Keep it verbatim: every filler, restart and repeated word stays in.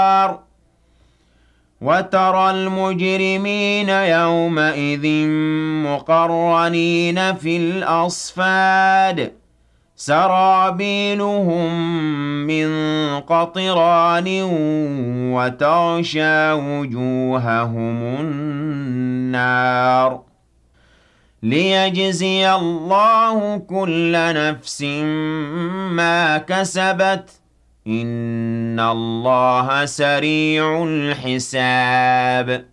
وترى المجرمين يومئذ مقرنين في الأصفاد سرابيلهم من قطران وتغشى وجوههم النار ليجزي الله كل نفس ما كسبت إن الله سريع الحساب